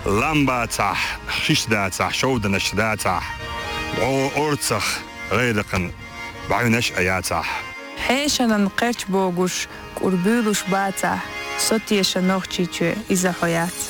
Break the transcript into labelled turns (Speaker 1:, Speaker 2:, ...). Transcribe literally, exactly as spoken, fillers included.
Speaker 1: لامباتح خشداتح شودنش داتح وأورتخ غيرقن بعينش أياتح
Speaker 2: حيشنا نقرش بوغوش قربولوش باتح صوتيش نوخشيچو إذا حيات